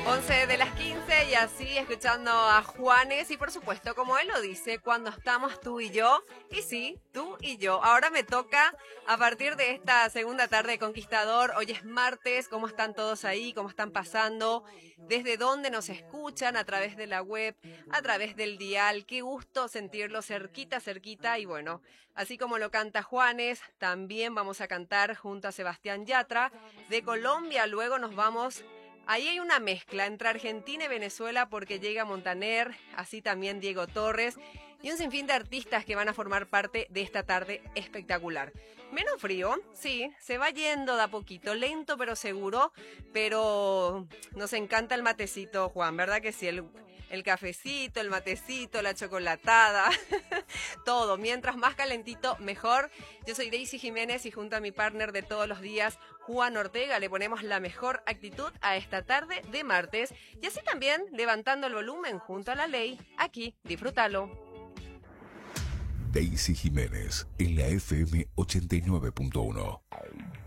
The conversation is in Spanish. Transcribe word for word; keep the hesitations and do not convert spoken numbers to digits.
once de las quince y así escuchando a Juanes y por supuesto, como él lo dice, cuando estamos tú y yo, y sí, tú y yo. Ahora me toca a partir de esta segunda tarde de Conquistador, hoy es martes, ¿cómo están todos ahí? ¿Cómo están pasando? ¿Desde dónde nos escuchan? A través de la web, a través del dial, qué gusto sentirlo cerquita, cerquita y bueno, así como lo canta Juanes, también vamos a cantar junto a Sebastián Yatra de Colombia, luego nos vamos. Ahí hay una mezcla entre Argentina y Venezuela porque llega Montaner, así también Diego Torres y un sinfín de artistas que van a formar parte de esta tarde espectacular. Menos frío, sí, se va yendo de a poquito, lento pero seguro, pero nos encanta el matecito, Juan, ¿verdad que sí? El, el cafecito, el matecito, la chocolatada, todo. Mientras más calentito, mejor. Yo soy Daisy Jiménez y junto a mi partner de todos los días, Juan Ortega, le ponemos la mejor actitud a esta tarde de martes y así también levantando el volumen junto a la ley. Aquí, disfrútalo. Daisy Jiménez en la F M ochenta y nueve punto uno.